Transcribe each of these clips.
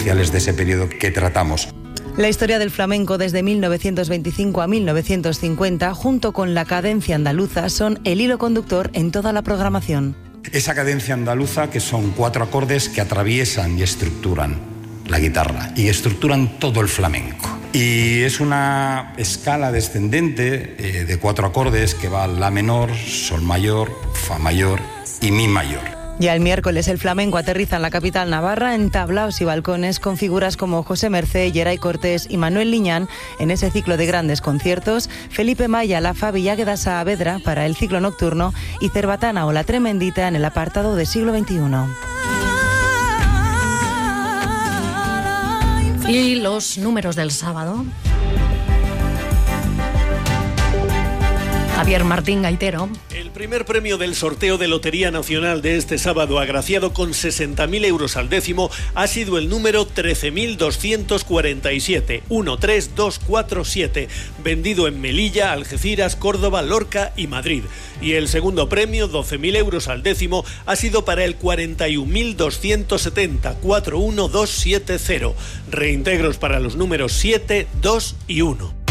esenciales de ese periodo que tratamos. La historia del flamenco desde 1925 a 1950, junto con la cadencia andaluza, son el hilo conductor en toda la programación. Esa cadencia andaluza, que son 4 acordes que atraviesan y estructuran la guitarra y estructuran todo el flamenco. Y es una escala descendente de 4 acordes que va La menor, Sol mayor, Fa mayor y Mi mayor. Ya el miércoles el flamenco aterriza en la capital navarra en tablaos y balcones con figuras como José Mercé, Geray Cortés y Manuel Liñán en ese ciclo de grandes conciertos, Felipe Maya, la Fabi Águeda Saavedra para el ciclo nocturno y Cerbatana o La Tremendita en el apartado de siglo XXI. Y los números del sábado. Javier Martín Gaitero. El primer premio del sorteo de Lotería Nacional de este sábado, agraciado con 60.000 euros al décimo, ha sido el número 13.247, 13247, vendido en Melilla, Algeciras, Córdoba, Lorca y Madrid. Y el segundo premio, 12.000 euros al décimo, ha sido para el 41.270, 41270. Reintegros para los números 7, 2 y 1.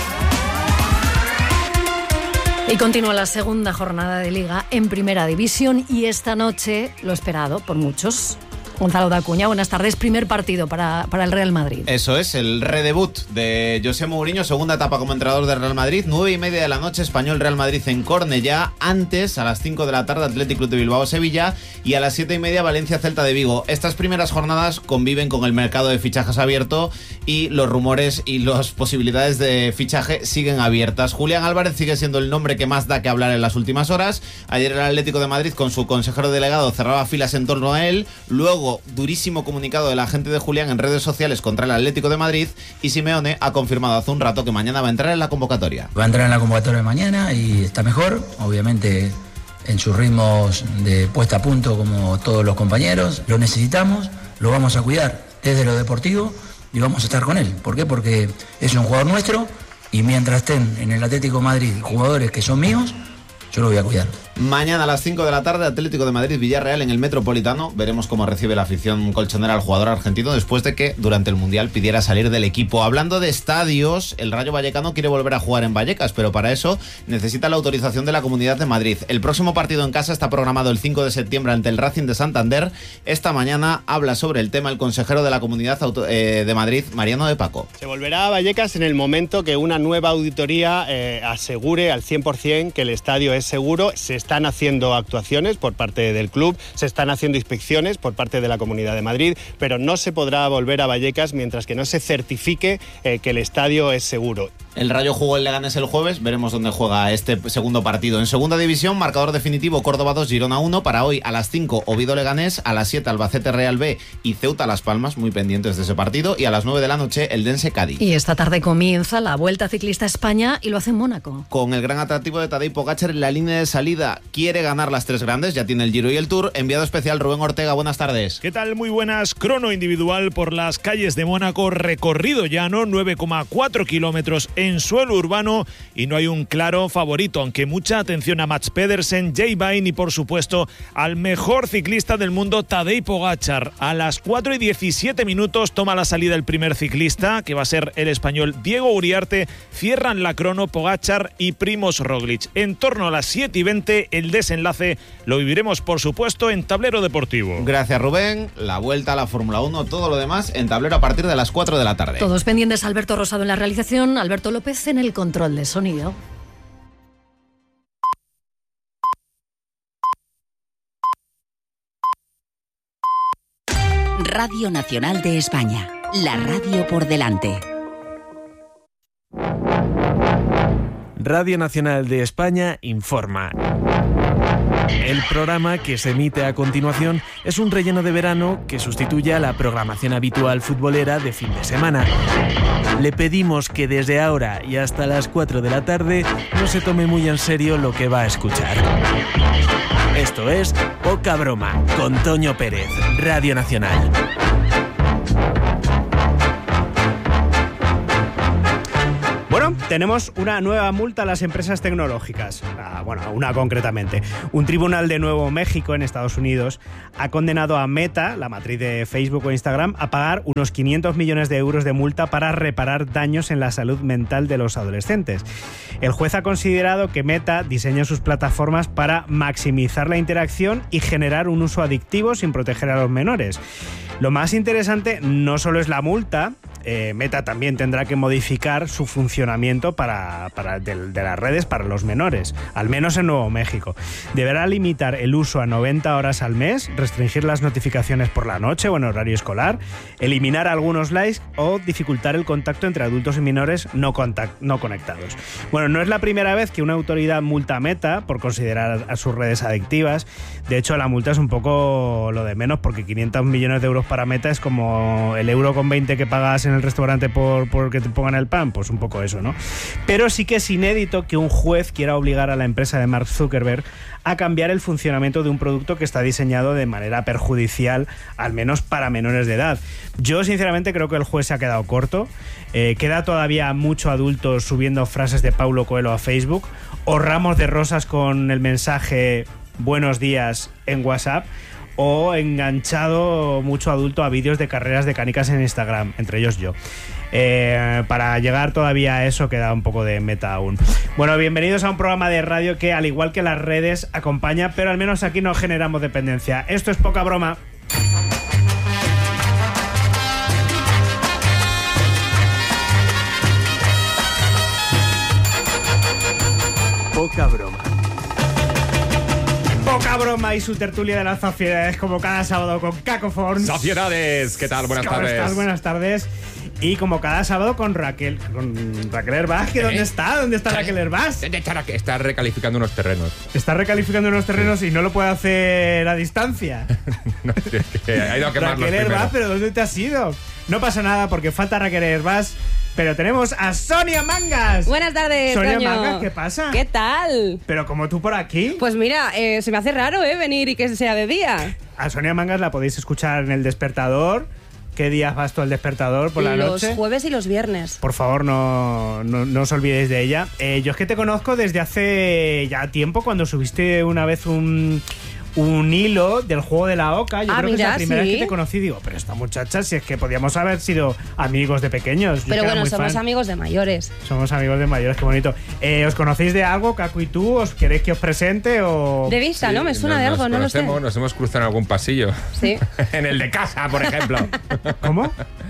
Y continúa la segunda jornada de Liga en Primera División y esta noche, lo esperado por muchos, Gonzalo Dacuña, buenas tardes. Primer partido para el Real Madrid. Eso es, el redebut de José Mourinho, segunda etapa como entrenador del Real Madrid, 9:30 de la noche, Español Real Madrid en Cornellá. Antes, a las 5 de la tarde, Athletic Club de Bilbao Sevilla, y a las 7:30 Valencia Celta de Vigo. Estas primeras jornadas conviven con el mercado de fichajes abierto y los rumores y las posibilidades de fichaje siguen abiertas. Julián Álvarez sigue siendo el nombre que más da que hablar en las últimas horas. Ayer el Atlético de Madrid, con su consejero delegado, cerraba filas en torno a él. Luego, durísimo comunicado de la gente de Julián en redes sociales contra el Atlético de Madrid, y Simeone ha confirmado hace un rato que mañana va a entrar en la convocatoria. Va a entrar en la convocatoria mañana y está mejor, obviamente en sus ritmos de puesta a punto como todos los compañeros. Lo necesitamos, lo vamos a cuidar desde lo deportivo y vamos a estar con él. ¿Por qué? Porque es un jugador nuestro y mientras estén en el Atlético de Madrid jugadores que son míos, yo lo voy a cuidar. Mañana a las 5 de la tarde, Atlético de Madrid-Villarreal en el Metropolitano. Veremos cómo recibe la afición colchonera al jugador argentino después de que durante el Mundial pidiera salir del equipo. Hablando de estadios, el Rayo Vallecano quiere volver a jugar en Vallecas, pero para eso necesita la autorización de la Comunidad de Madrid. El próximo partido en casa está programado el 5 de septiembre ante el Racing de Santander. Esta mañana habla sobre el tema el consejero de la Comunidad de Madrid, Mariano de Paco. Se volverá a Vallecas en el momento que una nueva auditoría asegure al 100% que el estadio es seguro. Se están haciendo actuaciones por parte del club, se están haciendo inspecciones por parte de la Comunidad de Madrid, pero no se podrá volver a Vallecas mientras que no se certifique que el estadio es seguro. El Rayo jugó el Leganés el jueves, veremos dónde juega este segundo partido. En segunda división, marcador definitivo, Córdoba 2, Girona 1. Para hoy a las 5, Oviedo Leganés, a las 7, Albacete Real B y Ceuta Las Palmas, muy pendientes de ese partido, y a las 9 de la noche, Eldense Cádiz. Y esta tarde comienza la Vuelta Ciclista a España y lo hace en Mónaco. Con el gran atractivo de Tadej Pogačar en la línea de salida, quiere ganar las 3 grandes, ya tiene el Giro y el Tour. Enviado especial Rubén Ortega, buenas tardes. ¿Qué tal? Muy buenas. Crono individual por las calles de Mónaco, recorrido llano, 9,4 kilómetros en suelo urbano y no hay un claro favorito, aunque mucha atención a Mats Pedersen, Jay Vine y por supuesto al mejor ciclista del mundo, Tadej Pogačar. A las 4:17 toma la salida el primer ciclista, que va a ser el español Diego Uriarte. Cierran la crono Pogačar y Primož Roglič. En torno a las 7:20 el desenlace lo viviremos por supuesto en Tablero Deportivo. Gracias Rubén, la vuelta a la Fórmula 1, todo lo demás en Tablero a partir de las 4 de la tarde. Todos pendientes, Alberto Rosado en la realización, Alberto López en el control de sonido. Radio Nacional de España, la radio por delante. Radio Nacional de España informa. El programa que se emite a continuación es un relleno de verano que sustituye a la programación habitual futbolera de fin de semana. Le pedimos que desde ahora y hasta las 4 de la tarde no se tome muy en serio lo que va a escuchar. Esto es Poca Broma, con Toño Pérez, Radio Nacional. Bueno, tenemos una nueva multa a las empresas tecnológicas. Una concretamente. Un tribunal de Nuevo México, en Estados Unidos, ha condenado a Meta, la matriz de Facebook o Instagram, a pagar unos 500 millones de euros de multa para reparar daños en la salud mental de los adolescentes. El juez ha considerado que Meta diseña sus plataformas para maximizar la interacción y generar un uso adictivo sin proteger a los menores. Lo más interesante no solo es la multa. Meta también tendrá que modificar su funcionamiento de las redes para los menores, al menos en Nuevo México. Deberá limitar el uso a 90 horas al mes, restringir las notificaciones por la noche o en horario escolar, eliminar algunos likes o dificultar el contacto entre adultos y menores no conectados. Bueno, no es la primera vez que una autoridad multa a Meta por considerar a sus redes adictivas. De hecho, la multa es un poco lo de menos, porque 500 millones de euros para Meta es como el euro con 20 que pagas en el restaurante por que te pongan el pan, pues un poco eso, ¿no? Pero sí que es inédito que un juez quiera obligar a la empresa de Mark Zuckerberg a cambiar el funcionamiento de un producto que está diseñado de manera perjudicial, al menos para menores de edad. Yo sinceramente creo que el juez se ha quedado corto. Queda todavía mucho adulto subiendo frases de Paulo Coelho a Facebook o ramos de rosas con el mensaje "buenos días" en WhatsApp, o enganchado mucho adulto a vídeos de carreras de canicas en Instagram, entre ellos yo. Para llegar todavía a eso queda un poco de Meta aún. Bueno, bienvenidos a un programa de radio que, al igual que las redes, acompaña, pero al menos aquí no generamos dependencia. Esto es Poca Broma. Poca Broma. Poca Broma y su tertulia de las sociedades, como cada sábado con Cacophone. Sociedades, ¿qué tal? Buenas tardes. ¿Cómo estás? Buenas tardes. Y como cada sábado con Raquel Herbás, que ¿dónde está? ¿Dónde está Raquel Herbás? Está recalificando unos terrenos. Está recalificando unos terrenos y no lo puede hacer a distancia. No, es que ha ido a quemarlos Raquel Herbás, primero. ¿pero dónde te has ido? No pasa nada porque falta Raquel Herbás, pero tenemos a Sonia Mangas. Buenas tardes, Sonia Toño. Mangas, ¿qué pasa? ¿Qué tal? Pero como tú por aquí. Pues mira, se me hace raro venir y que sea de día. A Sonia Mangas la podéis escuchar en El Despertador. ¿Qué días vas tú al Despertador por la noche? Los jueves y los viernes. Por favor, no os olvidéis de ella. Yo es que te conozco desde hace ya tiempo, cuando subiste una vez un hilo del juego de la oca. Yo creo que es la primera vez que te conocí. Digo, pero esta muchacha, si es que podíamos haber sido amigos de pequeños. Pero bueno, somos amigos de mayores. Somos amigos de mayores, qué bonito. ¿Os conocéis de algo, Caco y tú? ¿Os queréis que os presente o...? De vista, ¿no? Me suena de algo, no lo sé. Nos hemos cruzado en algún pasillo. Sí. En el de casa, por ejemplo. ¿Cómo?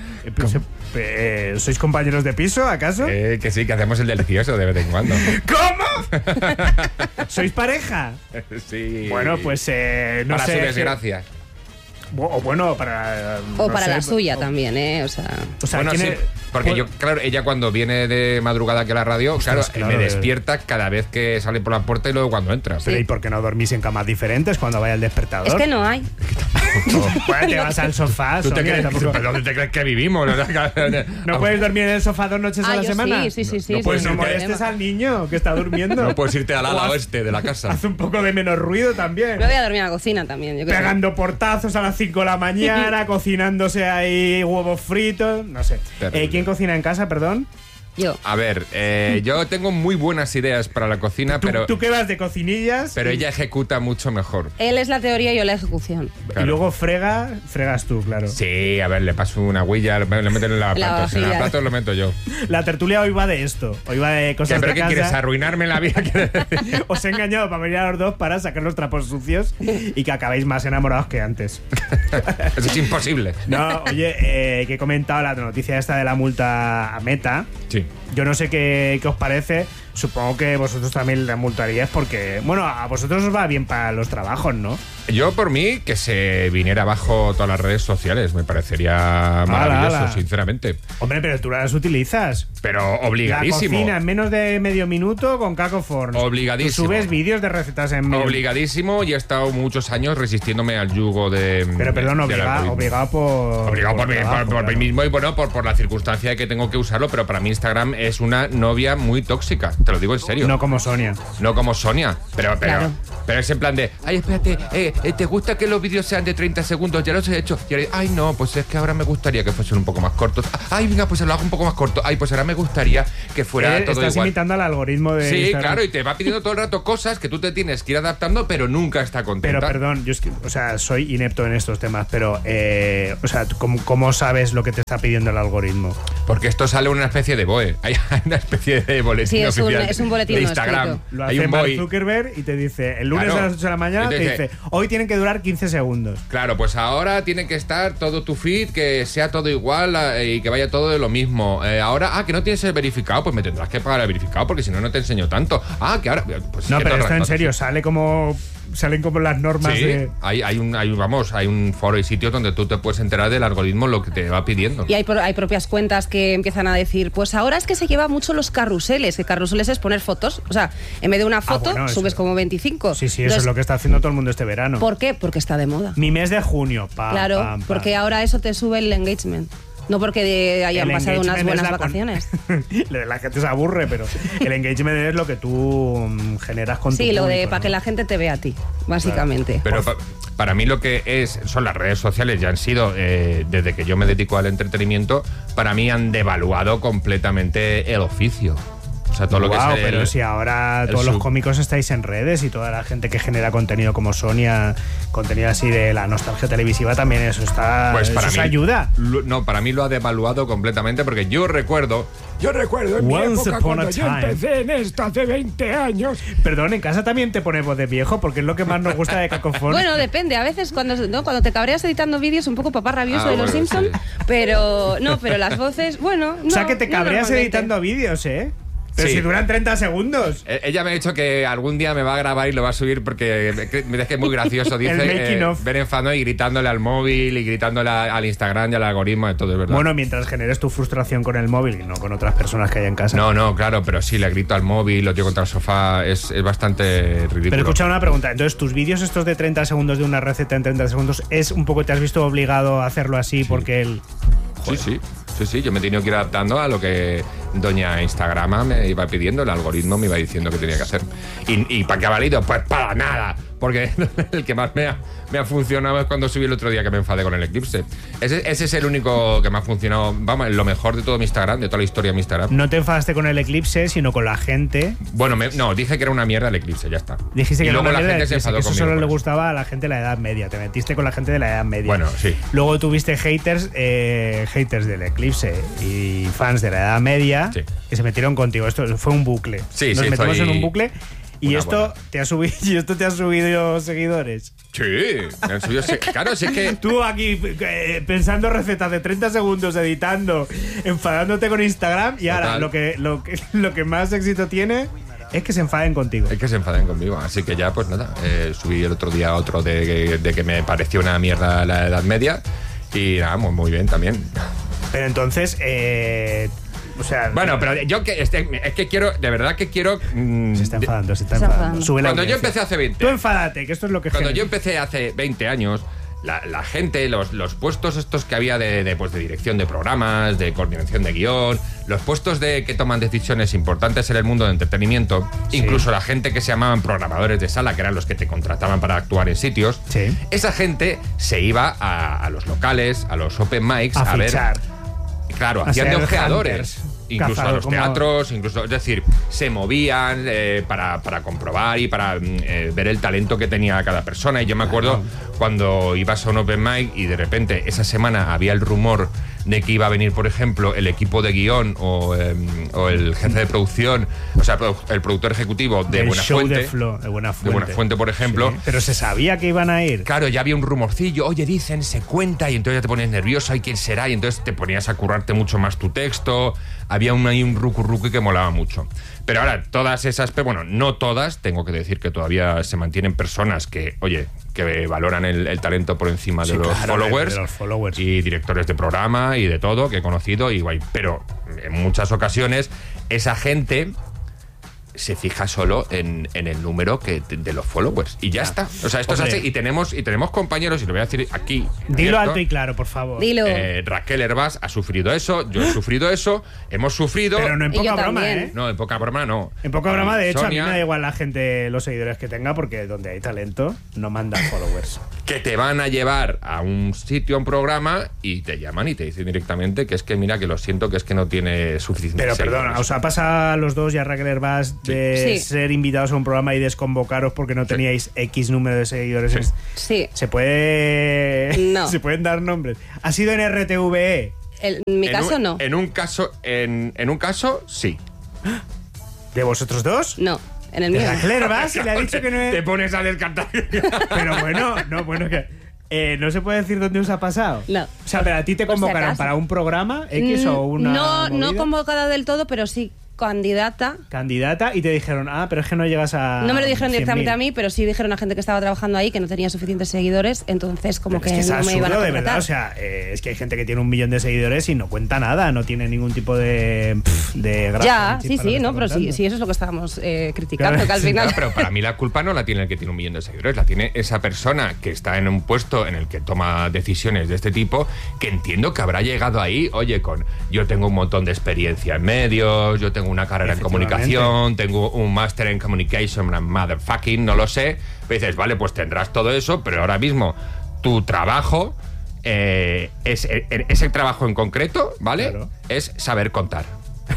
¿Sois compañeros de piso, acaso? Que sí, que hacemos el delicioso de vez en cuando. ¿Cómo? ¿Sois pareja? Sí. Bueno, pues no para sé. Para su desgracia. O bueno, para... O para la suya también, O sea bueno, sí, porque yo, claro, ella cuando viene de madrugada aquí a la radio, claro, me despierta cada vez que sale por la puerta y luego cuando entra. Pero ¿y por qué no dormís en camas diferentes cuando vaya al Despertador? Es que no hay. Bueno, te vas al sofá. ¿Tú Sonia, ¿Dónde te crees que vivimos? ¿No puedes dormir en el sofá 2 noches a la semana? Sí. Pues no molestes al niño que está durmiendo. No puedes irte al ala oeste de la casa. Haz un poco de menos ruido también. Me voy a dormir en la cocina también. Yo Pegando portazos a las 5 de la mañana, cocinándose ahí huevos fritos, no sé. ¿Quién cocina en casa, perdón? Yo. A ver, yo tengo muy buenas ideas para la cocina, pero... ¿Tú qué vas de cocinillas? Pero ella ejecuta mucho mejor. Él es la teoría y yo la ejecución. Claro. Y luego fregas tú, claro. Sí, a ver, le paso una huilla, le meto en el lavaplatos. En el lavaplatos lo meto yo. La tertulia hoy va de esto. Hoy va de cosas de casa. ¿Pero qué quieres? ¿Arruinarme la vida? Os he engañado para venir a los dos para sacar los trapos sucios y que acabéis más enamorados que antes. Eso es imposible. No, oye, que he comentado la noticia esta de la multa a Meta. Sí. Yo no sé qué os parece. Supongo que vosotros también la multaríais porque, bueno, a vosotros os va bien para los trabajos, ¿no? Yo, por mí, que se viniera abajo todas las redes sociales. Me parecería maravilloso, sinceramente. Hombre, pero tú las utilizas. Pero obligadísimo. La cocina en menos de medio minuto con Cacophone. Obligadísimo. Tú subes vídeos de recetas en... Obligadísimo, y he estado muchos años resistiéndome al yugo de... Pero perdón, obligado por... Obligado por mí mismo y bueno, por la circunstancia de que tengo que usarlo, pero para mí Instagram es una novia muy tóxica. Te lo digo en serio. No como Sonia. No como Sonia. Pero Claro. Pero es en plan de, ay, espérate, ¿te gusta que los vídeos sean de 30 segundos? Ya los he hecho. Y ahora, ay, no, pues es que ahora me gustaría que fuesen un poco más cortos. Ay, venga, pues se lo hago un poco más corto. Ay, pues ahora me gustaría que fuera todo estás igual. imitando al algoritmo de Sí, Instagram. claro, y te va pidiendo todo el rato cosas que tú te tienes que ir adaptando, pero nunca está contenta. Pero perdón, yo es que, o sea, soy inepto en estos temas, pero, o sea, ¿cómo sabes lo que te está pidiendo el algoritmo? Porque esto sale una especie de BOE. Hay una especie de boletín oficial es un boletín de no Instagram. escrito. Lo Hay hace un Mark BOE. Zuckerberg y te dice, el lunes Claro. a las 8 de la mañana, Entonces, te dice, hoy tienen que durar 15 segundos. Claro, pues ahora tiene que estar todo tu feed, que sea todo igual y que vaya todo de lo mismo. Ahora, que no tienes el verificado, pues me tendrás que pagar el verificado porque si no, no te enseño tanto. Que ahora... Pues No, que pero todo el esto en rato. serio, salen como las normas Sí, de... hay un foro y sitios donde tú te puedes enterar del algoritmo lo que te va pidiendo. Y hay propias cuentas que empiezan a decir, pues ahora es que se lleva mucho los carruseles, que carruseles es poner fotos. O sea, en vez de una foto, bueno, subes eso. como 25. Sí, eso es lo que está haciendo todo el mundo este verano. ¿Por qué? Porque está de moda. Mi mes de junio, Claro, porque ahora eso te sube el engagement. No porque hayan El pasado unas engagement buenas es la vacaciones. La gente se aburre, pero el engagement es lo que tú generas con tu Sí, lo de público, para ¿no? que la gente te vea a ti, básicamente. Pero para mí lo que son las redes sociales, ya han sido, desde que yo me dedico al entretenimiento, para mí han devaluado completamente el oficio. O sea, todo lo que es pero si ahora todos los cómicos estáis en redes y toda la gente que genera contenido como Sonia, contenido así de la nostalgia televisiva, también eso está. Pues para eso mí ayuda. No, para mí lo ha devaluado completamente porque yo recuerdo en mi Once época upon a cuando yo time. empecé en esto hace 20 años. Perdón, en casa también te ponemos de viejo porque es lo que más nos gusta de Cacofón. Bueno, depende. A veces cuando te cabreas editando vídeos, un poco papá rabioso de los bueno, Simpsons, sí. pero las voces, bueno. O sea que te cabreas editando vídeos, ¿eh? Pero Sí. si duran 30 segundos. Ella me ha dicho que algún día me va a grabar y lo va a subir porque me dice que es muy gracioso. Dice El making of. ver enfadado y gritándole al móvil y gritándole al Instagram y al algoritmo de todo, es verdad. Bueno, mientras generes tu frustración con el móvil y no con otras personas que hay en casa. No, claro, pero sí, le grito al móvil, lo tiro contra el sofá, es bastante ridículo. Pero escucha una pregunta, entonces tus vídeos estos de 30 segundos de una receta en 30 segundos, ¿es un poco te has visto obligado a hacerlo así porque el... Sí, yo me he tenido que ir adaptando a lo que doña Instagrama me iba pidiendo, el algoritmo me iba diciendo que tenía que hacer. ¿Y para qué ha valido? Pues para nada, porque el que más me ha funcionado es cuando subí el otro día que me enfadé con el eclipse. Ese es el único que me ha funcionado, vamos, lo mejor de todo mi Instagram, de toda la historia de mi Instagram. No te enfadaste con el eclipse, sino con la gente. Bueno, dije que era una mierda el eclipse, ya está. Dijiste que y luego era una la mierda, gente se enfadó que eso conmigo. solo le por eso. gustaba a la gente de la edad media. Te metiste con la gente de la edad media. Bueno, sí. Luego tuviste haters del eclipse y fans de la edad media que se metieron contigo. Esto fue un bucle. Sí, Nos metimos soy en un bucle. Y una esto te ha subido seguidores. Sí, me han subido claro, si es que tú aquí pensando recetas de 30 segundos, editando, enfadándote con Instagram y ahora lo que más éxito tiene es que se enfaden contigo. Es que se enfaden conmigo, así que ya pues nada, subí el otro día otro de que me pareció una mierda la Edad Media y nada, muy bien también. Pero entonces, o sea... Bueno, pero yo es que quiero, de verdad que quiero... se está enfadando. Sube la Cuando yo audiencia. empecé hace 20... Tú enfádate, que esto es lo que Cuando genera. yo empecé hace 20 años, la gente, los puestos estos que había de dirección de programas, de coordinación de guión, los puestos que toman decisiones importantes en el mundo del entretenimiento, incluso la gente que se llamaban programadores de sala, que eran los que te contrataban para actuar en sitios, esa gente se iba a los locales, a los open mics, a ver... Claro, A hacían de ser ojeadores. hunters. Incluso Cazador, a los como- teatros, incluso, es decir, se movían para comprobar y para ver el talento que tenía cada persona. Y yo me acuerdo cuando ibas a un open mic y de repente esa semana había el rumor de que iba a venir, por ejemplo, el equipo de guión o el jefe de producción, o sea, el productor ejecutivo de El show Buenafuente. de Buenafuente. De Buenafuente, por ejemplo. Sí, pero se sabía que iban a ir. Claro, ya había un rumorcillo, oye, dicen, se cuenta, y entonces ya te pones nervioso, ¿y quién será? Y entonces te ponías a currarte mucho más tu texto, había ahí un rucu que molaba mucho. Pero ahora, todas esas, bueno, no todas, tengo que decir que todavía se mantienen personas que, oye, que valoran el talento por encima de los followers, de los followers. y directores de programa y de todo que he conocido, y guay. Pero en muchas ocasiones esa gente se fija solo en el número de los followers y ya está. O sea, esto es así y tenemos compañeros, y lo voy a decir aquí. Dilo alto y claro, por favor. Dilo. Raquel Hervás ha sufrido eso, yo he sufrido eso, hemos sufrido. Pero no en poca broma, también. ¿eh? No, en poca broma no. En poca broma, de hecho, Sonia, a mí me da igual la gente, los seguidores que tenga, porque donde hay talento no mandan followers. Que te van a llevar a un sitio, a un programa, y te llaman y te dicen directamente que es que mira, que lo siento, que es que no tiene suficiente. Pero perdona, ¿os ha pasado a los dos y a Raquel Hervás de ser invitados a un programa y desconvocaros porque no teníais X número de seguidores? Sí. ¿Se puede...? No. ¿Se pueden dar nombres? ¿Ha sido en RTVE? En mi caso, no. En un caso, sí. ¿De vosotros dos? No. En el mío. Raquel Hervás le ha dicho que no es... Te pones a descartar. Pero bueno, que... ¿no se puede decir dónde os ha pasado? No. O sea, pero a ti te convocaron para un programa X o una No convocada del todo, pero sí candidata, y te dijeron, pero es que no llegas a... No me lo dijeron 100.000. directamente a mí, pero sí dijeron a gente que estaba trabajando ahí que no tenía suficientes seguidores, entonces como pero que es que no me iban a de contratar. verdad, o sea, es que hay gente que tiene 1 millón de seguidores y no cuenta nada, no tiene ningún tipo de gracia. Ya, sí, no, pero sí, eso es lo que estábamos criticando, claro, que al final... Pero para mí la culpa no la tiene el que tiene 1 millón de seguidores, la tiene esa persona que está en un puesto en el que toma decisiones de este tipo, que entiendo que habrá llegado ahí, oye, yo tengo un montón de experiencia en medios, yo tengo una carrera en comunicación, tengo un máster en communication, motherfucking, no lo sé. Pero dices, vale, pues tendrás todo eso, pero ahora mismo tu trabajo, ese trabajo en concreto, ¿vale? Claro. Es saber contar.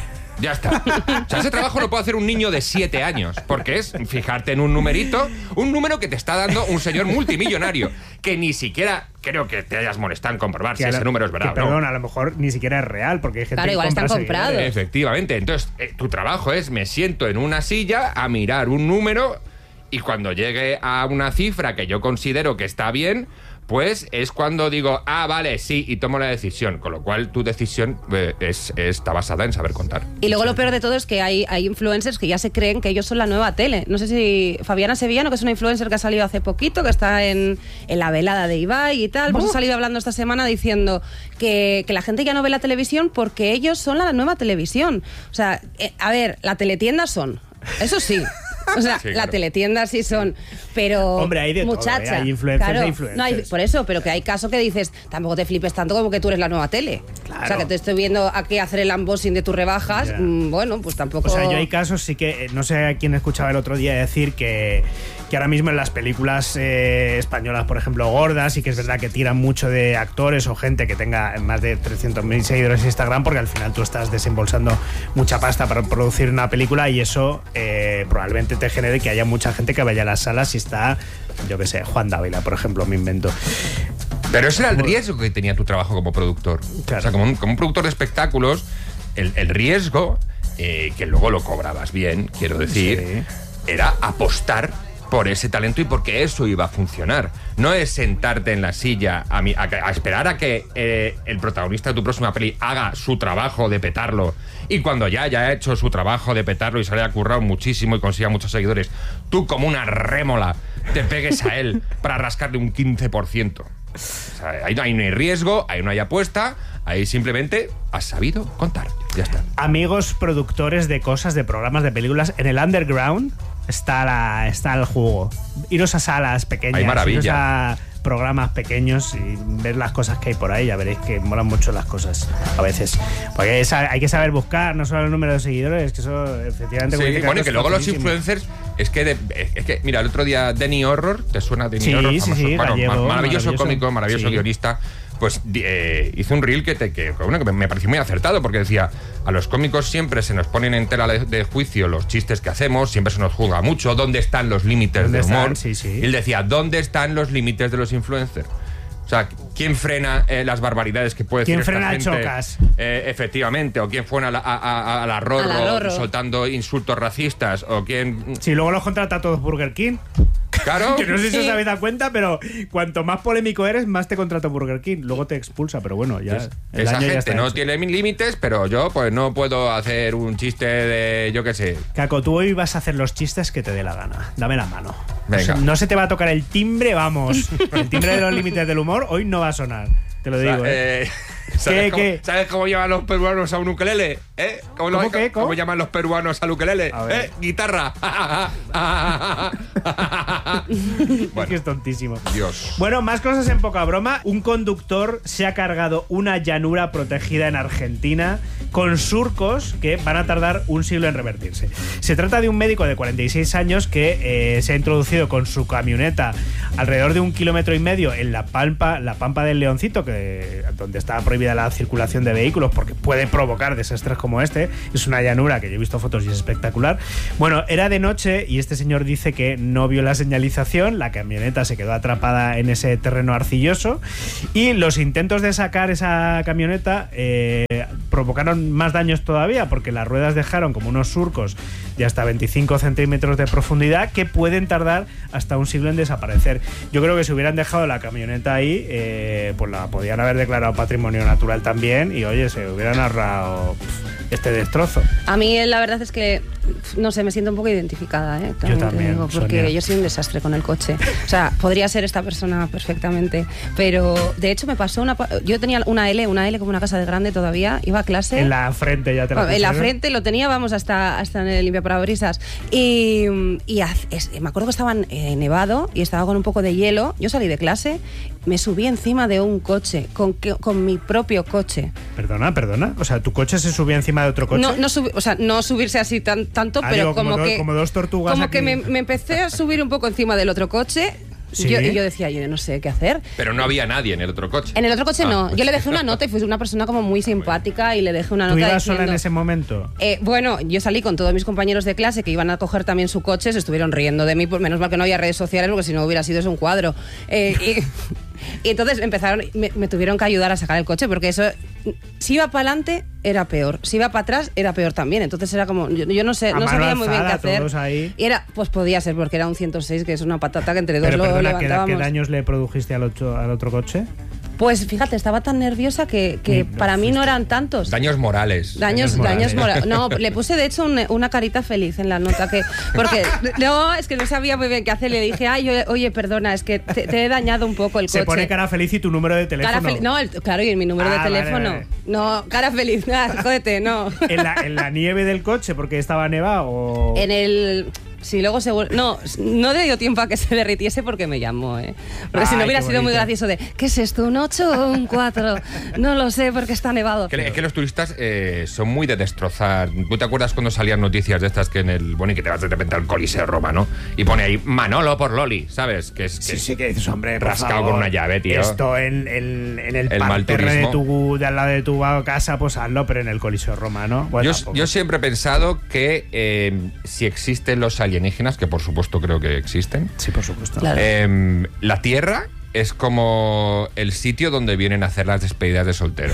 Ya está. O sea, ese trabajo lo puede hacer un niño de 7 años, porque es fijarte en un numerito, un número que te está dando un señor multimillonario, que ni siquiera creo que te hayas molestado en comprobar si ese número es verdad o no. Perdón, a lo mejor ni siquiera es real, porque hay gente que igual están comprados. Efectivamente. Entonces, tu trabajo es, me siento en una silla a mirar un número, y cuando llegue a una cifra que yo considero que está bien, pues es cuando digo, vale, sí, y tomo la decisión. Con lo cual, tu decisión está basada en saber contar. Y luego lo peor de todo es que hay influencers que ya se creen que ellos son la nueva tele. No sé si Fabiana Sevillano, que es una influencer que ha salido hace poquito, que está en la velada de Ibai y tal, pues ha salido hablando esta semana diciendo que la gente ya no ve la televisión porque ellos son la nueva televisión. O sea, a ver, la teletienda son, eso sí. O sea, sí, claro. La teletienda sí son, pero hombre, hay de muchacha, todo, hay influencers, claro, hay influencers. No hay, por eso, pero que hay casos que dices, tampoco te flipes tanto como que tú eres la nueva tele. Claro. O sea, que te estoy viendo aquí hacer el unboxing de tus rebajas, bueno, pues tampoco... O sea, yo hay casos, sí que, no sé a quién escuchaba el otro día decir que ahora mismo en las películas españolas, por ejemplo, gordas, sí que es verdad que tiran mucho de actores o gente que tenga más de 300.000 seguidores en Instagram, porque al final tú estás desembolsando mucha pasta para producir una película y eso probablemente te genere que haya mucha gente que vaya a las salas y está, yo qué sé, Juan Dávila, por ejemplo, me invento. Pero ese era el riesgo que tenía tu trabajo como productor. Claro. O sea, como un productor de espectáculos, el riesgo, que luego lo cobrabas bien, quiero decir, era apostar por ese talento y porque eso iba a funcionar. No es sentarte en la silla a esperar a que el protagonista de tu próxima peli haga su trabajo de petarlo, y cuando ya haya hecho su trabajo de petarlo y se le haya currado muchísimo y consiga muchos seguidores, tú como una rémola te pegues a él para rascarle un 15%. O sea, ahí no hay riesgo, ahí no hay apuesta, ahí simplemente has sabido contar. Ya está. Amigos productores de cosas, de programas, de películas, en el underground está el jugo. Iros a salas pequeñas, hay maravilla. Iros a programas pequeños y ver las cosas que hay por ahí. Ya veréis que molan mucho las cosas a veces. Porque hay que saber buscar, no solo el número de seguidores, que eso efectivamente... Sí, bueno, y que luego los influencers... Es que, mira, el otro día Danny Horror, ¿te suena Danny Horror? Sí, sí, bueno, gallego, maravilloso cómico, maravilloso guionista. Pues hizo un reel que me pareció muy acertado, porque decía, a los cómicos siempre se nos ponen en tela de juicio los chistes que hacemos, siempre se nos juzga mucho, ¿dónde están los límites de humor? Y él decía, ¿dónde están los límites de los influencers? O sea, ¿quién frena las barbaridades que puede decir esta gente? ¿Quién frena Chocas? Efectivamente, o quién frena a la Rorro soltando insultos racistas, o quién... Si luego los contrata a todos Burger King. Claro. Que no sé si os habéis dado cuenta, pero cuanto más polémico eres, más te contrata Burger King. Luego te expulsa, pero bueno, ya. Esa gente no tiene límites, pero yo pues no puedo hacer un chiste de, yo qué sé. Caco, tú hoy vas a hacer los chistes que te dé la gana. Dame la mano. Venga. No se te va a tocar el timbre, vamos. El timbre de los límites del humor hoy no va a sonar. Te lo digo, ¿Sabes cómo llaman los peruanos a un ukelele? ¿Cómo llaman los peruanos al ukelele? Guitarra. Bueno. Es que es tontísimo. Dios. Bueno, más cosas en poca broma. Un conductor se ha cargado una llanura protegida en Argentina con surcos que van a tardar un siglo en revertirse. Se trata de un médico de 46 años que se ha introducido con su camioneta alrededor de 1,5 kilómetros en la pampa del Leoncito, donde está prohibida la circulación de vehículos porque puede provocar desastres como este. Es una llanura que yo he visto fotos y es espectacular. Bueno, era de noche y este señor dice que no vio la señalización, la camioneta se quedó atrapada en ese terreno arcilloso y los intentos de sacar esa camioneta provocaron más daños todavía porque las ruedas dejaron como unos surcos de hasta 25 centímetros de profundidad que pueden tardar hasta un siglo en desaparecer. Yo creo que si hubieran dejado la camioneta ahí, pues la podían haber declarado patrimonio natural también y oye, se hubieran ahorrado este destrozo. A mí la verdad es que, no sé, me siento un poco identificada, yo también, digo, porque Sonia. yo soy un desastre con el coche. O sea, podría ser esta persona perfectamente, pero de hecho me pasó yo tenía una L como una casa de grande todavía, iba a clase. En la frente ya te la En la frente lo tenía, vamos, hasta en el limpiaparabrisas. Y me acuerdo que estaba nevado y estaba con un poco de hielo. Yo salí de clase, me subí encima de un coche, con mi propio coche. Perdona. O sea, ¿tu coche se subía encima de otro coche? No subirse así tanto, pero digo, como dos tortugas. Como aquí. que me empecé a subir un poco encima del otro coche. ¿Sí? Yo decía, yo no sé qué hacer. Pero no había nadie en el otro coche. En el otro coche no. Pues Yo le dejé una nota y fui una persona como muy simpática y le dejé una nota. ¿Tú ibas diciendo, sola en ese momento? Bueno, yo salí con todos mis compañeros de clase que iban a coger también su coche, se estuvieron riendo de mí, pues menos mal que no había redes sociales porque si no hubiera sido eso un cuadro. Y entonces me tuvieron que ayudar a sacar el coche porque eso, si iba para adelante era peor, si iba para atrás era peor también. Entonces era como, yo no sé, no sabía muy bien qué hacer. Ahí. Y pues podía ser porque era un 106 que es una patata que entre dos Pero, lo perdona, levantábamos. ¿qué daños le produjiste al otro coche? Pues fíjate, estaba tan nerviosa que para mí no eran tantos. Daños morales. Daños morales. No, le puse de hecho una carita feliz en la nota porque no, es que no sabía muy bien qué hacer. Le dije, oye, perdona, es que te he dañado un poco el coche. Se pone cara feliz y tu número de teléfono. Claro, y mi número de teléfono. Vale. No, cara feliz, jódete, no. ¿En la nieve del coche porque estaba nevado o...? En el... Sí, luego seguro... No le dio tiempo a que se derritiese porque me llamó, Porque si no hubiera sido muy gracioso de ¿qué es esto, un 8 o un 4? No lo sé porque está nevado. Es que los turistas son muy de destrozar. ¿Tú te acuerdas cuando salían noticias de estas que en el... Bueno, y que te vas de repente al Coliseo Roma, y pone ahí Manolo por Loli, ¿sabes? Que Sí, que dices, hombre, rascado con una llave, tío. Esto en el mal parterre turismo. de al lado de tu casa, pues hazlo, pero en el Coliseo Roma, ¿no? Bueno, yo siempre he pensado que si existen los alienígenas, que por supuesto creo que existen. Sí, por supuesto. Claro. La Tierra es como el sitio donde vienen a hacer las despedidas de soltero.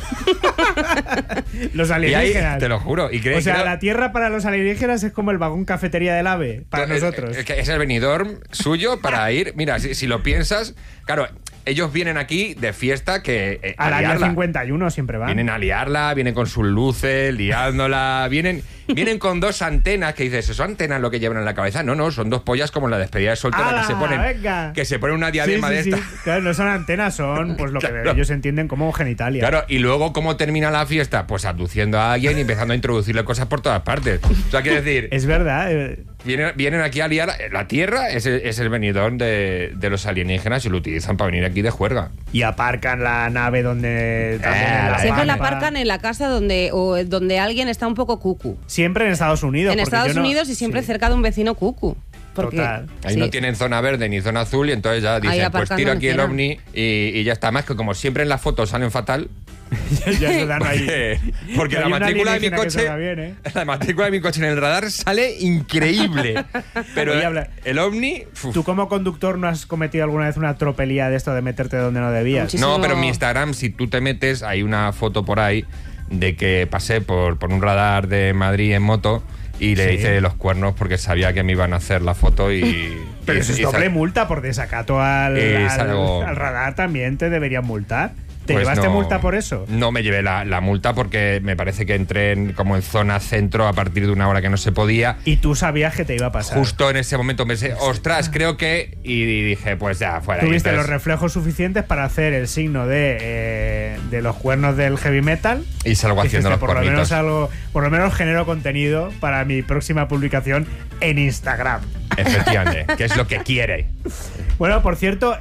Los alienígenas. Ahí, te lo juro. O sea, la Tierra para los alienígenas es como el vagón cafetería del AVE para nosotros. Es el venidor suyo para ir. Mira, si lo piensas, claro, ellos vienen aquí de fiesta que a la Área 51 siempre van. Vienen a liarla, vienen con sus luces, liándola, vienen con dos antenas que dices, ¿son antenas lo que llevan en la cabeza? No, son dos pollas como en la despedida de soltera que se ponen una diadema de esta. Claro, no son antenas, son pues lo que ellos entienden como genitalia. Claro, y luego ¿cómo termina la fiesta? Pues abduciendo a alguien y empezando a introducirle cosas por todas partes. O sea, quiero decir... Es verdad. Vienen aquí a liar. La Tierra es el venidor de los alienígenas y lo utilizan para venir aquí de juerga. Y aparcan la nave donde... Siempre la aparcan en la casa donde alguien está un poco cucu. Siempre en Estados Unidos. En Estados Unidos y siempre cerca de un vecino cucu. Porque, total. Ahí no tienen zona verde ni zona azul y entonces ya dicen, pues tiro aquí el ovni y ya está. Más que como siempre en las fotos salen fatal. ya se dan ahí. Porque la matrícula de mi coche, la matrícula de mi coche en el radar sale increíble. Pero el ovni... ¿Tú como conductor no has cometido alguna vez una tropelía de esto de meterte donde no debías? Muchísimo. No, pero en mi Instagram, si tú te metes, hay una foto por ahí de que pasé por un radar de Madrid en moto y le hice los cuernos porque sabía que me iban a hacer la foto y... Pero eso es doble multa por desacato al radar, también te deberían multar. ¿Te Pues llevaste no, multa por eso? No me llevé la multa porque me parece que entré como en zona centro a partir de una hora que no se podía. Y tú sabías que te iba a pasar. Justo en ese momento pensé, ostras, creo que... Y dije, pues ya, fuera. Tuviste Entonces, los reflejos suficientes para hacer el signo de los cuernos del heavy metal. Y salgo haciendo los cuernitos. Por lo menos genero contenido para mi próxima publicación en Instagram. Efectivamente, que es lo que quiere. Bueno, por cierto,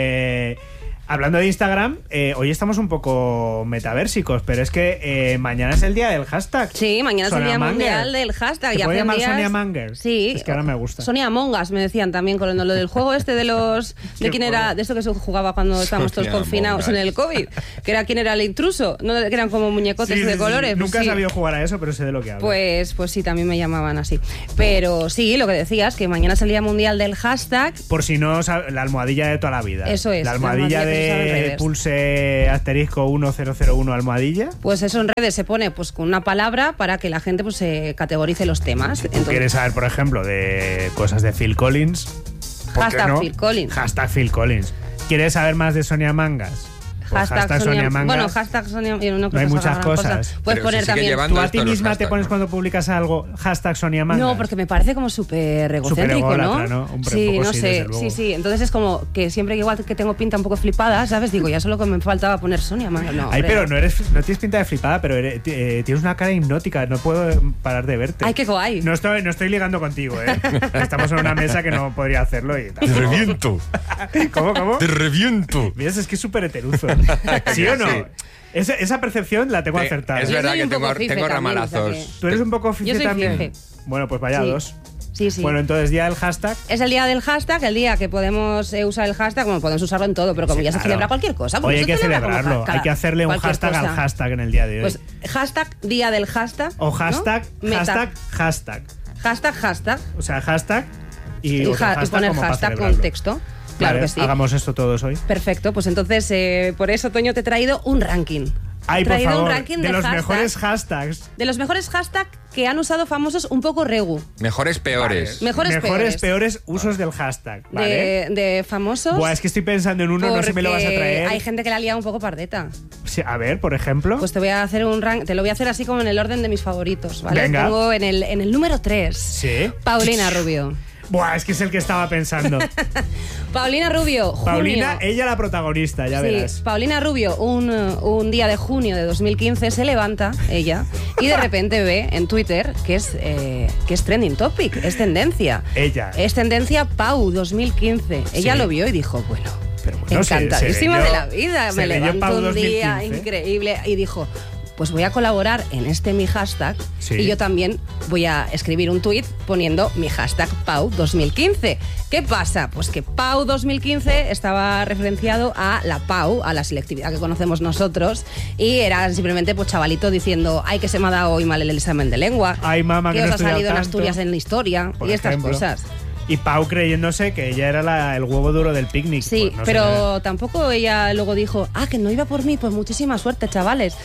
hablando de Instagram, hoy estamos un poco metaversicos, pero es que mañana es el día del hashtag. Sí, mañana es el día mundial del hashtag. ¿Te puedo llamar días... Sonia Manger? Sí. Es que ahora me gusta. Sonia Mongas me decían también con lo del juego este de los... ¿De quién era? De esto que se jugaba cuando estábamos todos confinados en el COVID. Que era quién era el intruso. ¿No? Que eran como muñecotes de colores. Sí. Nunca he sabido jugar a eso, pero sé de lo que hablo. Pues sí, también me llamaban así. Pero sí, lo que decías, que mañana es el día mundial del hashtag. Por si no, la almohadilla de toda la vida. Eso es. La almohadilla de pulse asterisco 1001 almohadilla. Pues eso en redes se pone pues con una palabra para que la gente pues se categorice los temas. Si tú quieres saber, por ejemplo, de cosas de Phil Collins, hashtag Phil Collins. Hashtag Phil Collins. ¿Quieres saber más de Sonia Mangas? Hashtag Sonia Mangas. Bueno, hashtag Sonia... No hay muchas cosas. Puedes poner también... ¿Tú a ti misma te pones cuando publicas algo hashtag Sonia Mangas? No, porque me parece como súper egocéntrico, ¿no? Hombre, sí, no sé. Sí. Entonces es como que siempre que igual que tengo pinta un poco flipada, ¿sabes? Digo, ya solo que me faltaba poner Sonia Mangas. No, ay, pero no tienes pinta de flipada, pero tienes una cara hipnótica. No puedo parar de verte. Ay, qué guay. No estoy ligando contigo, ¿eh? Estamos en una mesa que no podría hacerlo y tal. Te reviento. ¿Cómo? Te reviento. Miras, es que es súper heteruzo. ¿Sí o no? Sí. Esa percepción la tengo acertada. Es verdad que tengo ramalazos. ¿Tú eres un poco fife también? Fife. Bueno, pues vaya dos. Sí. Bueno, entonces, día del hashtag. Es el día del hashtag, el día que podemos usar el hashtag. Bueno, podemos usarlo en todo, pero como ya se celebra cualquier cosa. Hoy hay que celebrarlo. Hay que hacerle un hashtag al hashtag en el día de hoy. Pues hashtag, día del hashtag. O hashtag, ¿no? hashtag. Hashtag. O sea, hashtag y poner hashtag con texto. Claro que sí. Hagamos esto todos hoy. Perfecto, pues entonces por eso, Toño, te he traído un ranking. Ay, por favor, un ranking de los mejores hashtags. De los mejores hashtags que han usado famosos un poco regu. Mejores peores. Vale. Mejores peores usos del hashtag. ¿Vale? De famosos. Buah, es que estoy pensando en uno, no sé si me lo vas a traer. Hay gente que la ha liado un poco pardeta. Sí, a ver, por ejemplo. Pues te voy a hacer un ranking. Te lo voy a hacer así como en el orden de mis favoritos, ¿vale? Venga. Tengo en el número 3. Sí. Paulina Rubio. Buah, es que es el que estaba pensando. Paulina Rubio, junio. Paulina, ella la protagonista, ya verás. Paulina Rubio, un día de junio de 2015 se levanta, ella, y de repente ve en Twitter que es trending topic, es tendencia. Ella. Es tendencia Pau 2015. Ella lo vio y dijo, bueno, encantadísima de la vida. Me levanto un día increíble y dijo... Pues voy a colaborar en mi hashtag y yo también voy a escribir un tuit poniendo mi hashtag Pau 2015. ¿Qué pasa? Pues que Pau 2015 estaba referenciado a la Pau, a la selectividad que conocemos nosotros, y era simplemente pues chavalito diciendo, ay, que se me ha dado hoy mal el examen de lengua, ay, mamá, que os no ha salido en tanto. Asturias en la historia y estas cosas. Y Pau creyéndose que ella era el huevo duro del picnic. Sí, pues no pero tampoco ella luego dijo, que no iba por mí, pues muchísima suerte, chavales.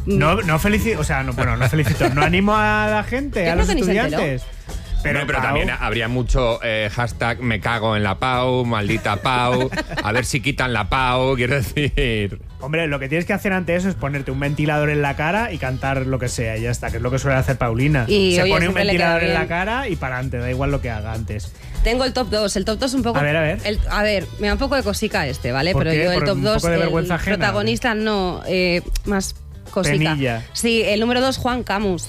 No felicito, o sea, no felicito, no animo a la gente, a los estudiantes. Pero también habría mucho hashtag me cago en la Pau, maldita Pau, a ver si quitan la Pau, quiero decir... Hombre, lo que tienes que hacer ante eso es ponerte un ventilador en la cara y cantar lo que sea, y ya está, que es lo que suele hacer Paulina. Y, se pone un ventilador en la cara y para adelante, da igual lo que haga antes. Tengo el top 2. El top 2 un poco... A ver. A ver, me da un poco de cosica ¿vale? Pero yo el top 2, el ajena, protagonista no, más cosica. Penilla. Sí, el número 2, Juan Camus.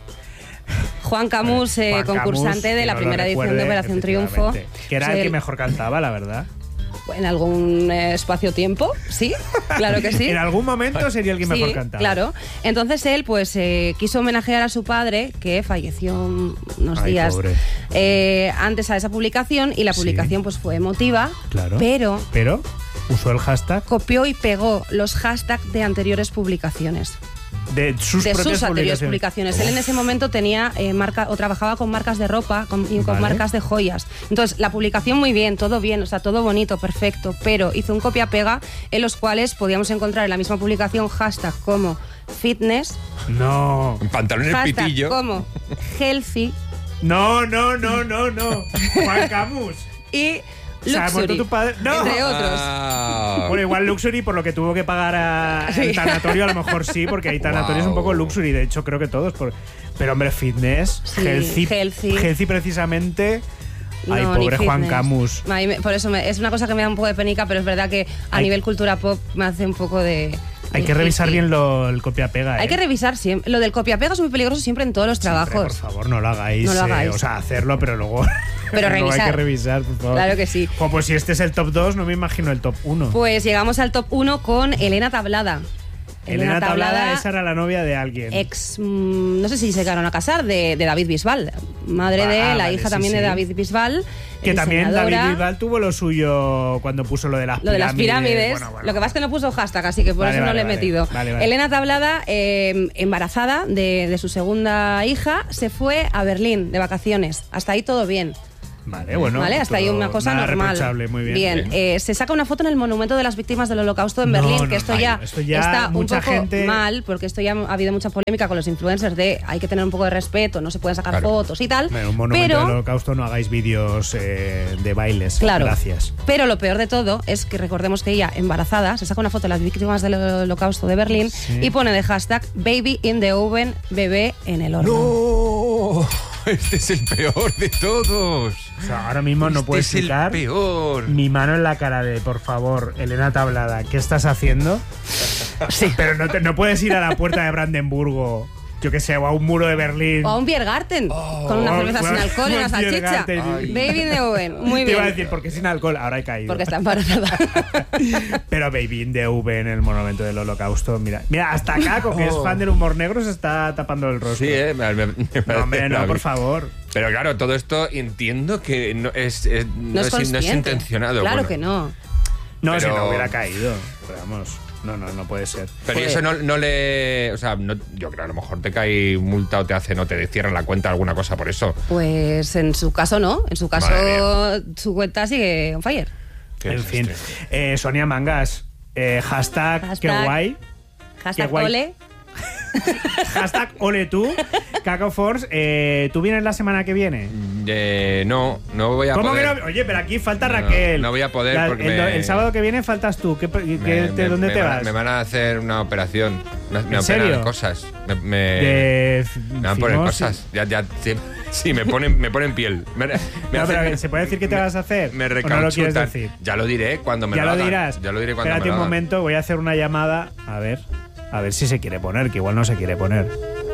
Juan Camus, concursante de la primera edición de Operación Triunfo. Que era el que mejor cantaba, la verdad. En algún espacio-tiempo, sí, claro que sí. En algún momento sería el que mejor cantaba. Claro. Entonces él pues quiso homenajear a su padre, que falleció unos días antes a esa publicación, y la publicación pues fue emotiva, claro. Pero usó el hashtag, copió y pegó los hashtags de anteriores publicaciones. De sus anteriores publicaciones. Él en ese momento tenía trabajaba con marcas de ropa y con marcas de joyas. Entonces, la publicación muy bien, todo bien, o sea, todo bonito, perfecto, pero hizo un copia-pega en los cuales podíamos encontrar en la misma publicación hashtag como fitness, pantalones hashtag pitillo, como healthy, no, Juan Camus, y O sea, Luxury, tu padre... ¡No! entre otros. Bueno, igual Luxury por lo que tuvo que pagar el tanatorio, a lo mejor sí, porque hay tanatorios un poco Luxury, de hecho creo que todos. Pero hombre, fitness, Sí, healthy precisamente... Ay, No, pobre ni Juan fitness. Camus. Por eso es una cosa que me da un poco de penica, pero es verdad que a nivel cultura pop me hace un poco de... Hay que revisar bien el copia-pega. Hay que revisar siempre. Lo del copia-pega es muy peligroso siempre en todos los trabajos. Por favor, no lo hagáis. No lo hagáis. O sea, hacerlo, pero luego... Pero luego revisar. hay que revisar, por favor. Claro que sí. Pues si este es el top 2, no me imagino el top 1. Pues llegamos al top 1 con Elena Tablada. Elena Tablada, esa era la novia de alguien. No sé si se llegaron a casar, de David Bisbal. Madre de la hija también de David Bisbal. Que también diseñadora. David Bisbal tuvo lo suyo cuando puso lo de las pirámides. Bueno. Lo que pasa es que no puso hashtag, así que por eso no le he metido. Vale. Elena Tablada, embarazada de su segunda hija, se fue a Berlín de vacaciones. Hasta ahí todo bien. Vale, bueno. Vale, hasta ahí una cosa nada normal. reprochable, muy bien. Se saca una foto en el Monumento de las Víctimas del Holocausto en Berlín, que esto ya está un mucha poco gente... mal, porque esto ya ha habido mucha polémica con los influencers de hay que tener un poco de respeto, no se pueden sacar fotos y tal. Bueno, un monumento del Holocausto, no hagáis vídeos de bailes. Claro. Gracias. Pero lo peor de todo es que recordemos que ella, embarazada, se saca una foto de las víctimas del Holocausto de Berlín y pone de hashtag Baby in the oven, bebé en el horno. ¡No! Este es el peor de todos. O sea, ahora mismo no puedo explicar. Es el peor. Mi mano en la cara de, por favor, Elena Tablada, ¿qué estás haciendo? Sí. Pero no puedes ir a la puerta de Brandenburgo, yo que sé, o a un muro de Berlín. O a un Biergarten, con una cerveza sin alcohol y una salchicha. Baby in the oven, muy bien. Te iba a decir, ¿por qué sin alcohol? Ahora he caído. Porque está embarazada. Pero Baby in the oven en el monumento del Holocausto, mira, hasta Caco, que es fan del humor negro, se está tapando el rostro. Sí, me no, hombre, no, por favor. Pero claro, todo esto entiendo que no es intencionado. Claro que no. No, pero... si no hubiera caído, pero vamos... No puede ser. Pero eso no le... O sea, yo creo que a lo mejor te cae multa o te cierran la cuenta alguna cosa por eso. Pues en su caso no. En su caso su cuenta sigue on fire. En fin. Sonia Mangas, hashtag qué guay. Hashtag qué guay. ole. Hashtag ole tú. Caco Force, ¿tú vienes la semana que viene? No voy a ¿Cómo poder. que no? Oye, pero aquí falta Raquel. No voy a poder porque el sábado que viene faltas tú. ¿Dónde te vas? Me van a hacer una operación. ¿En serio? Cosas. Me van a poner cosas. Ya sí, me ponen piel. Pero ¿se puede decir qué te vas a hacer? Me ¿O no lo quieres recauchutan. decir? Ya lo diré cuando me ya lo hagan. Dirás. Ya lo diré cuando Espérate me lo un hagan. momento, voy a hacer una llamada. A ver si se quiere poner, que igual no se quiere poner.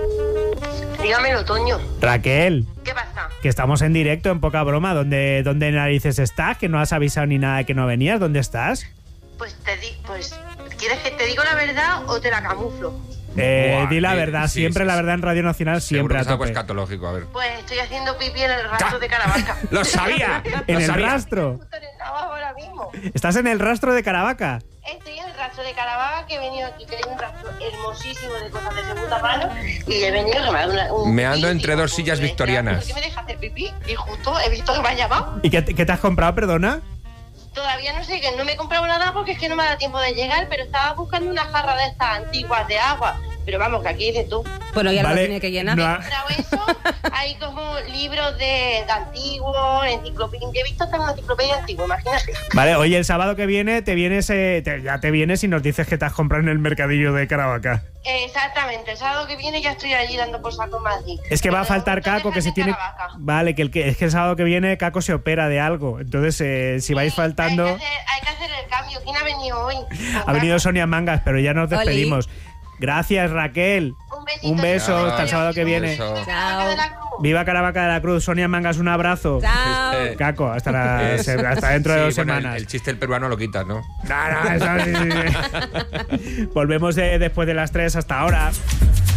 Dígamelo, Toño. Raquel. ¿Qué pasa? Que estamos en directo, en poca broma. ¿Dónde narices estás? Que no has avisado ni nada de que no venías. ¿Dónde estás? Pues ¿quieres que te diga la verdad o te la camuflo? Di la verdad, siempre la verdad en Radio Nacional, siempre a es algo tope. escatológico, a ver. Pues estoy haciendo pipí en el rastro de Caravaca. ¡Lo sabía! ¿En el rastro? Estoy en el trabajo ahora mismo. ¿Estás en el rastro de Caravaca? Estoy en el rastro de Caravaca, que he venido aquí, que hay un rastro hermosísimo de cosas de segunda mano, y he venido que me ha dado Me ando entre dos sillas victorianas. ¿Por qué me dejas hacer pipí? Y justo he visto que me has llamado. ¿Y qué te has comprado, perdona? Todavía no sé, que no me he comprado nada porque es que no me da tiempo de llegar, pero estaba buscando una jarra de estas antiguas de agua. Pero vamos, que aquí dices tú. Bueno, ya lo tiene que llenar. He comprado eso, hay como libros de antiguos, enciclopedia. He visto hasta una enciclopedia antigua, imagínate. Vale, oye, el sábado que viene te vienes, ya te vienes y nos dices que te has comprado en el mercadillo de Caravaca. Exactamente, el sábado que viene ya estoy allí dando por saco en Madrid. Es que va a faltar Caco, que se tiene... Vale, es que el sábado que viene Caco se opera de algo. Entonces, si vais faltando... Hay que hacer el cambio. ¿Quién ha venido hoy? Ha venido Sonia Mangas, pero ya nos despedimos. Gracias, Raquel. Un beso, Chao. hasta el sábado que viene. Chao. Viva Caravaca de la Cruz. Sonia Mangas, un abrazo. Chao. Caco, hasta dentro de 2 semanas. El chiste del peruano lo quitas, ¿no? No, eso sí. Volvemos después de las 3. Hasta ahora.